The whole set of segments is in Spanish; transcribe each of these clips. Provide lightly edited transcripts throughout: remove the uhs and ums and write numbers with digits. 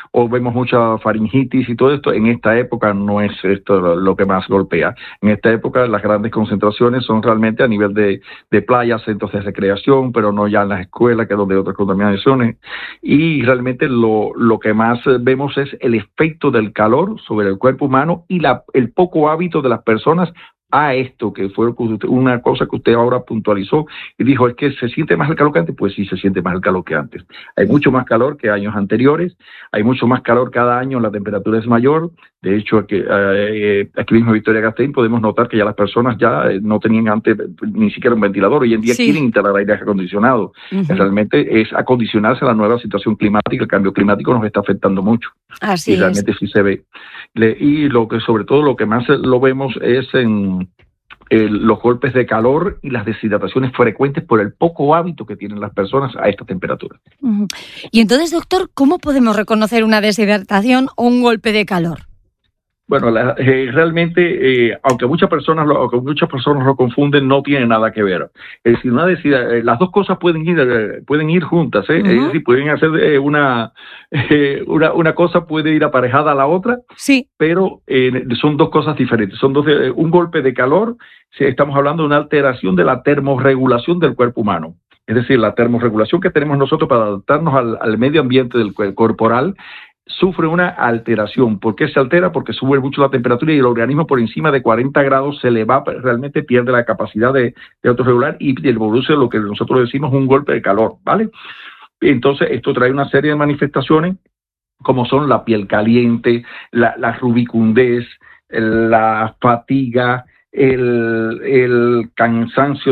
o vemos mucha faringitis y todo esto. En esta época no es esto lo que más golpea. En esta época las grandes concentraciones son realmente a nivel de playas, centros de recreación, pero no ya en las escuelas, que es donde hay otras contaminaciones. Y realmente lo que más vemos es el efecto del calor sobre el cuerpo humano y el poco hábito de las personas a esto, que fue una cosa que usted ahora puntualizó y dijo, es que se siente más el calor que antes. Pues sí, se siente más el calor que antes. Hay mucho más calor que años anteriores, hay mucho más calor cada año, la temperatura es mayor. De hecho, aquí mismo en Vitoria-Gasteiz podemos notar que ya las personas ya no tenían antes ni siquiera un ventilador. Hoy en día quieren instalar aire acondicionado. Realmente es acondicionarse a la nueva situación climática. El cambio climático nos está afectando mucho. Así y realmente sí se ve. Y sobre todo lo que más lo vemos es en los golpes de calor y las deshidrataciones frecuentes por el poco hábito que tienen las personas a esta temperatura. Y entonces, doctor, ¿cómo podemos reconocer una deshidratación o un golpe de calor? Bueno, realmente, aunque muchas personas lo confunden, no tiene nada que ver. Es decir, las dos cosas pueden ir juntas, ¿eh? Es decir, pueden hacer una cosa puede ir aparejada a la otra, sí, pero son dos cosas diferentes. Un golpe de calor, estamos hablando de una alteración de la termorregulación del cuerpo humano. Es decir, la termorregulación que tenemos nosotros para adaptarnos al medio ambiente del corporal sufre una alteración. ¿Por qué se altera? Porque sube mucho la temperatura y el organismo por encima de 40 grados se le va, realmente pierde la capacidad de autorregular y produce lo que nosotros decimos un golpe de calor, ¿vale? Entonces, esto trae una serie de manifestaciones como son la piel caliente, la rubicundez, la fatiga, el cansancio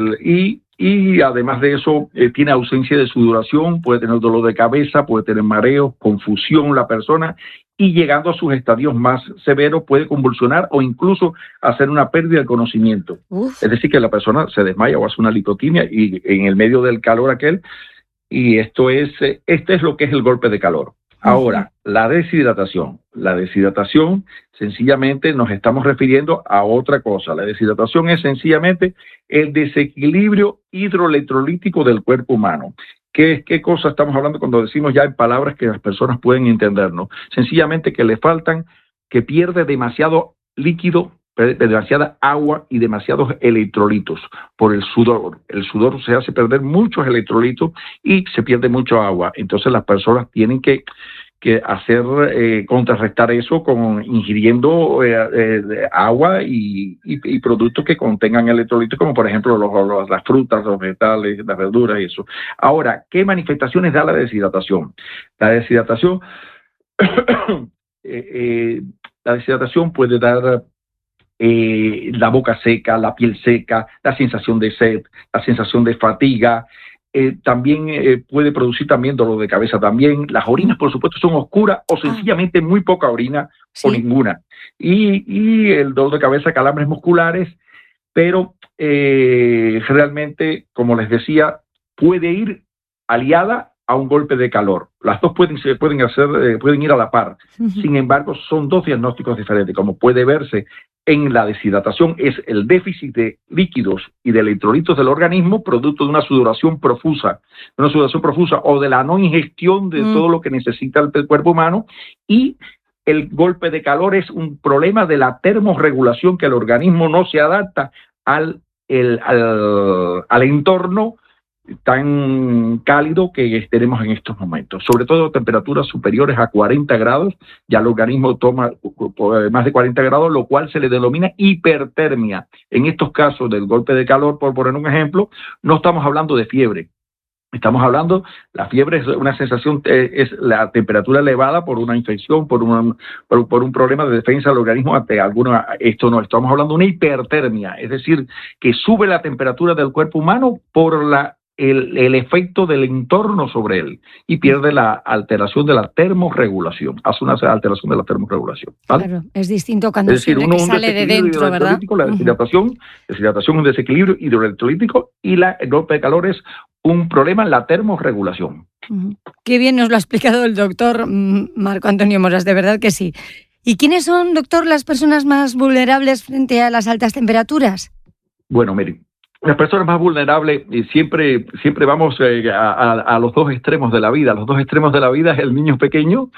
y además de eso tiene ausencia de sudoración, puede tener dolor de cabeza, puede tener mareo, confusión la persona, y llegando a sus estadios más severos puede convulsionar o incluso hacer una pérdida de conocimiento. Es decir, que la persona se desmaya o hace una lipotimia y en el medio del calor aquel, y este es lo que es el golpe de calor. Ahora, la deshidratación. La deshidratación, sencillamente nos estamos refiriendo a otra cosa. La deshidratación es sencillamente el desequilibrio hidroelectrolítico del cuerpo humano. ¿Qué cosa estamos hablando cuando decimos ya en palabras que las personas pueden entendernos? Sencillamente que pierde demasiado líquido, demasiada agua y demasiados electrolitos por el sudor. El sudor se hace perder muchos electrolitos y se pierde mucho agua. Entonces las personas tienen que contrarrestar eso ingiriendo agua y productos que contengan electrolitos, como por ejemplo las frutas, los vegetales, las verduras y eso. Ahora, ¿qué manifestaciones da la deshidratación? La deshidratación, la deshidratación puede dar la boca seca, la piel seca, la sensación de sed, la sensación de fatiga. También puede producir también dolor de cabeza también. Las orinas, por supuesto, son oscuras o sencillamente muy poca orina o ninguna. Y el dolor de cabeza, calambres musculares, pero realmente, como les decía, puede ir aliada a un golpe de calor. Las dos pueden ir a la par. Sin embargo, son dos diagnósticos diferentes. Como puede verse en la deshidratación, es el déficit de líquidos y de electrolitos del organismo producto de una sudoración profusa o de la no ingestión de todo lo que necesita el cuerpo humano, y el golpe de calor es un problema de la termorregulación, que el organismo no se adapta al entorno tan cálido que tenemos en estos momentos, sobre todo temperaturas superiores a 40 grados, ya el organismo toma más de 40 grados, lo cual se le denomina hipertermia. En estos casos del golpe de calor, por poner un ejemplo, no estamos hablando de fiebre. Estamos hablando, la fiebre es una sensación, es la temperatura elevada por una infección, por un problema de defensa del organismo ante esto no, estamos hablando de una hipertermia, es decir, que sube la temperatura del cuerpo humano por el efecto del entorno sobre él y pierde la alteración de la termorregulación, hace una alteración de la termorregulación, ¿vale? Claro, es distinto cuando que sale de dentro, ¿verdad? La deshidratación es un desequilibrio hidroelectrolítico y el golpe de calor es un problema en la termorregulación. Qué bien nos lo ha explicado el doctor Marco Antonio Moras, de verdad que sí. ¿Y quiénes son, doctor, las personas más vulnerables frente a las altas temperaturas? Bueno, miren, las personas más vulnerables, y siempre vamos a los dos extremos de la vida. Los dos extremos de la vida es el niño pequeño,